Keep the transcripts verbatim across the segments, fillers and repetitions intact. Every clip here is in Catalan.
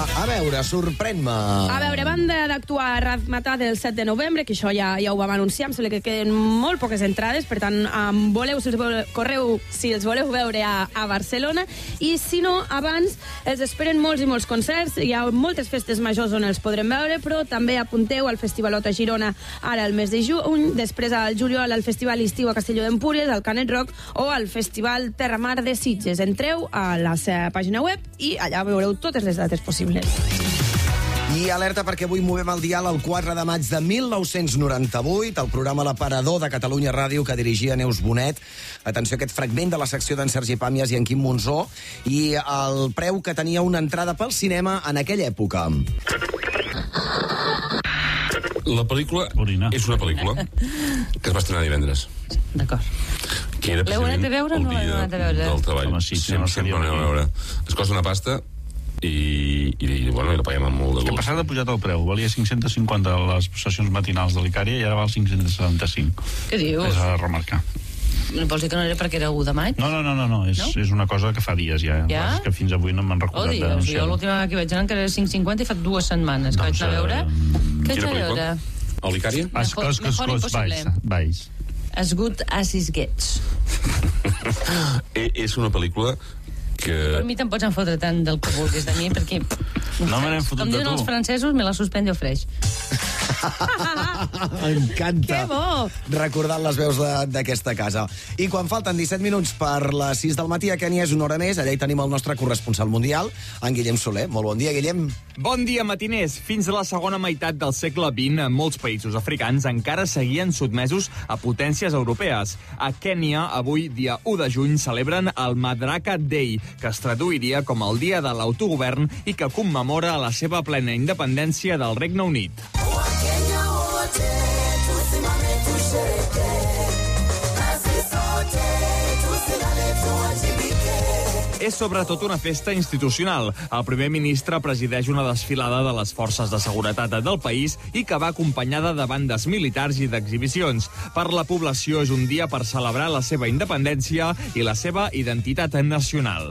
a veure, sorprèn-me. A veure, van d'actuar a Razmataz el set de novembre, que això ja, ja ho vam anunciar, em sembla que queden molt poques entrades, per tant, um, voleu, si els voleu, correu si els voleu veure a, a Barcelona, i si no, abans els esperen molts i molts concerts, hi ha moltes festes majors on els podrem veure, però també apunteu al Festivalot a Girona ara al mes de juny, després al juliol al Festival Estiu a Castelló d'Empúries, al Canet Rock o al Festival Terramar de Sitges. Entreu a la seva pàgina web i allà veureu totes les dates possibles. I alerta perquè avui movem el dial el quatre de maig de mil nou-cents noranta-vuit, el programa L'Aparador de Catalunya Ràdio que dirigia Neus Bonet. Atenció a aquest fragment de la secció d'en Sergi Pàmies i en Quim Monzó, i el preu que tenia una entrada pel cinema en aquella època. La pel·lícula Orina. És una pel·lícula que es va estrenar divendres. D'acord. Que era L'heu anat a veure o no l'heu anat a veure? Del treball. Home, sí, sempre, no sempre seria aneu a veure. Es costa una pasta i, i, i bueno, i la paguem amb molt de Que gust. passat ha pujat el preu. Valia cinc-cents cinquanta les sessions matinals de l'Icària i ara val cinc-cents setanta-cinc. Què dius? És a remarcar. Vols dir que no era perquè era u de maig? No, no, no, no, no. És, No? és una cosa que fa dies ja. Ja? És que fins avui no m'han Oh, recordat Dios, d'anunciar. jo l'última vegada que vaig anar encara era cinc cinquanta i fa dues setmanes que Doncs, vaig anar a veure. eh, Què vaig Quina anar a veure? pel·lícula? A l'Icària? Es, Mejor- es, es, mejor es, imposible. Valls, Valls. As good as it gets. Eh, és una pel·lícula que... Per mi te'n pots enfotre tant del que vulguis de mi, perquè... No me n'hem fotut Com de diuen tu. els francesos, me la suspendio fresh. Encanta. Que bo! Recordant les veus de- d'aquesta casa. I quan falten disset minuts per les sis del matí, a Kènia és una hora més. Allà hi tenim el nostre corresponsal mundial, en Guillem Soler. Molt bon dia, Guillem. Bon dia, matiners. Fins a la segona meitat del segle vint, molts països africans encara seguien sotmesos a potències europees. A Kènia, avui, dia u de juny, celebren el Madaraka Day, que es traduiria com el Dia de l'Autogovern i que commemora la seva plena independència del Regne Unit. És sobretot una festa institucional. El primer ministre presideix una desfilada de les forces de seguretat del país i que va acompanyada de bandes militars i d'exhibicions. Per la població és un dia per celebrar la seva independència i la seva identitat nacional.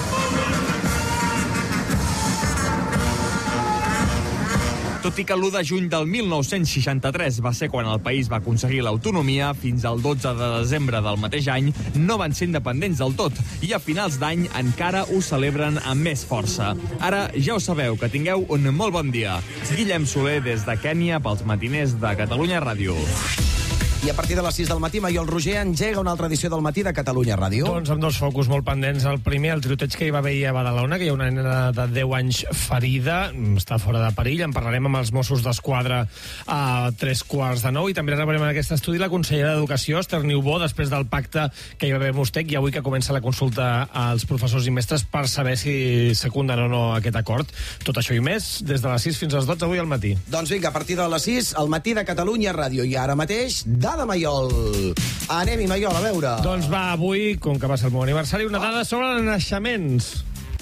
Tot i que l'u de juny del mil nou-cents seixanta-tres va ser quan el país va aconseguir l'autonomia, fins al dotze de desembre del mateix any no van ser independents del tot i a finals d'any encara ho celebren amb més força. Ara ja ho sabeu, que tingueu un molt bon dia. Guillem Soler des de Kènia pels matiners de Catalunya Ràdio. I a partir de les sis del matí, Maiol Roger engega una altra edició del matí de Catalunya Ràdio. Doncs amb dos focus molt pendents. El primer, el tiroteig que hi va haver a Badalona, que hi ha una nena de deu anys ferida, està fora de perill. En parlarem amb els Mossos d'Esquadra a tres quarts de nou, i també rebrem en aquest estudi la consellera d'Educació, Esther Niubó, després del pacte que hi va haver a Mostec, i avui que comença la consulta als professors i mestres per saber si secunden o no aquest acord. Tot això i més, des de les sis fins a les dotze, avui al matí. Doncs vinga, a partir de les sis, al matí de Catalunya Ràdio. I ara mateix, dada Maiol. Anem-hi, Maiol, a veure. Doncs va, avui, com que va ser el meu aniversari, una dada sobre els naixements.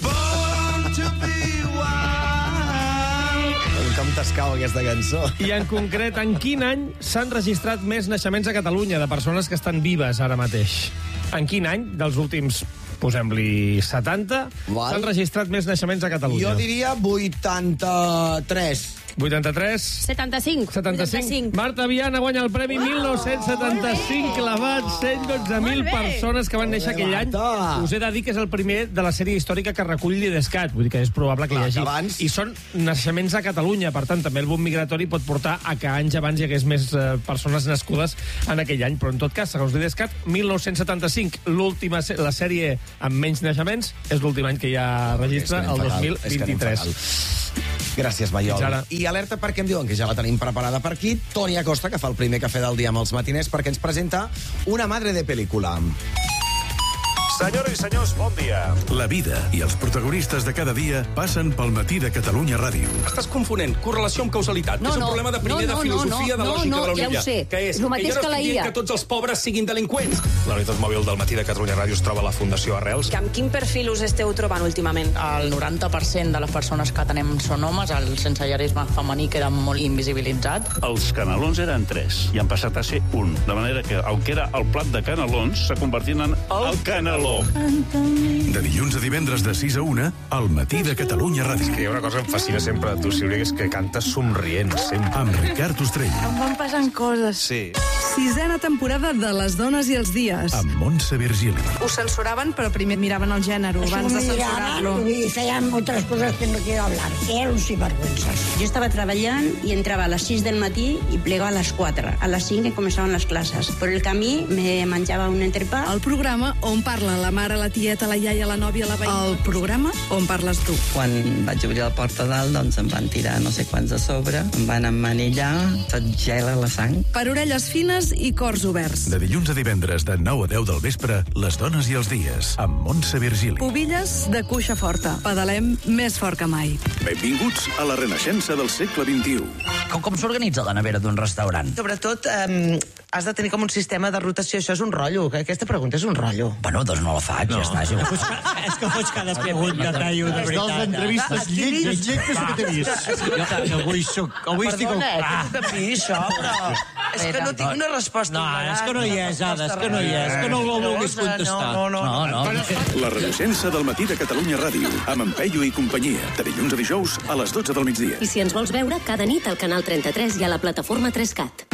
Com t'escau aquesta cançó. I en concret, en quin any s'han registrat més naixements a Catalunya de persones que estan vives ara mateix? En quin any dels últims, posem-li setanta, Val. s'han registrat més naixements a Catalunya? Jo diria vuitanta-tres. vuitanta-tres. setanta-cinc. setanta-cinc. Marta Viana guanya el premi mil nou-cents setanta-cinc, clavat cent dotze mil Molt bé. persones que van néixer Molt bé, aquell any. Marta. Us he de dir que és el primer de la sèrie històrica que recull l'Idescat, vull dir que és probable que Clar, hi hagi. que abans- I són naixements a Catalunya, per tant, també el boom migratori pot portar a que anys abans hi hagués més eh, persones nascudes en aquell any, però en tot cas, segons l'Idescat, mil nou-cents setanta-cinc, l'última, se- la sèrie amb menys naixements, és l'últim any que hi ha registre, És que el anem dos mil fatal, és que anem vint-i-tres. fatal. Gràcies, Maiol. Fins ara. I alerta perquè em diuen que ja la tenim preparada per aquí. Toni Acosta, que fa el primer cafè del dia amb els matiners, perquè ens presenta Una madre de pel·lícula. Senyores i senyors, bon dia. La vida i els protagonistes de cada dia passen pel matí de Catalunya Ràdio. Estàs confonent correlació amb causalitat, No, que és un no. problema de primer No, no, de filosofia, no, de no, lògica no, de la ja ho unilla. sé. Que és, És el mateix que jo no que la estic I A. dient que tots els pobres siguin delinqüents. La unitat mòbil del matí de Catalunya Ràdio es troba a la Fundació Arrels. Amb quin perfil us esteu trobant últimament? El noranta per cent de les persones que tenem són homes, el sensellarisme femení queda molt invisibilitzat. Els canelons eren tres i han passat a ser un. De manera que, el que era el plat de canelons, s'ha convertit en el caneló. Salvador. De dilluns a divendres de sis a una, al matí de Catalunya Ràdio. Que hi ha una cosa que em fascina sempre de tu, Sílvia, que és que cantes somrient, sempre. Amb Ricard Ostrell. Em van passant coses. Sí. Sisena temporada de Les dones i els dies. Amb Montse Virgili. Ho censuraven, però primer miraven el gènere abans de censurar-lo. Y feían otras cosas que no quiero hablar. Eran un sinvergüenzas. Yo estaba trabajando y entraba a las seis del matí y plegaba a las quatre. A les cinc començaven les classes. Per el camí me menjava un entrepà. El programa on parla la mare, la tieta, la iaia, la nòvia, la veïna. El programa on parles tu. Quan vaig obrir la porta dalt, doncs em van tirar no sé quants a sobre, em van emmanillar, tot gela la sang. Per orelles fines i cors oberts. De dilluns a divendres de nou a deu del vespre, Les dones i els dies, amb Montse Virgili. Pubilles de cuixa forta. Pedalem més fort que mai. Benvinguts a la renaixença del segle vint-i-u. Com, com s'organitza la nevera d'un restaurant? Sobretot, eh, has de tenir com un sistema de rotació. Això és un rotllo. Aquesta pregunta és un rotllo. Bueno, doncs no la faig, no. Ja està. Ja. És que fots cada pregunta, tallo, de veritat. Les entrevistes lletges, lletges que t'he vist. Jo avui soc... Avui estic... Perdona, eh, que t'ho canviï, això, però... És que no tinc una resposta. No, és que no hi és, Ada, és que no hi és. És que no ho vulguis contestar. No, no, no. no, no. La renaixença del matí de Catalunya Ràdio, amb en Peyu i companyia, de dilluns a dijous a les dotze del migdia. I si ens vols veure, cada nit al canal trenta-tres i a la plataforma tres cat.